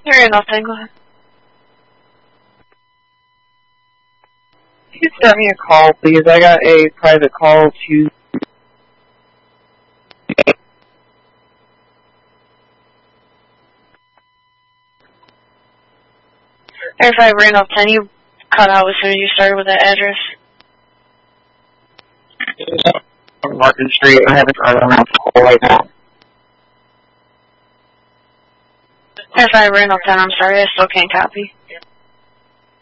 You're nothing. Go ahead. Can you send me a call, please? I got a private call to... If I ran off 10, you cut out as soon as you started with that address. On Market Street. I have a driver on the call right now. If I ran off 10, I'm sorry, I still can't copy.